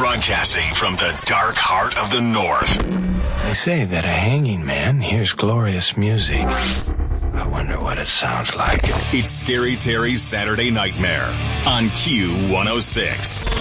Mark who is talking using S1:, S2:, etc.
S1: Broadcasting from the dark heart of the North.
S2: They say that a hanging man hears glorious music. I wonder what it sounds like.
S1: It's Scary Terry's Saturday Nightmare on Q106.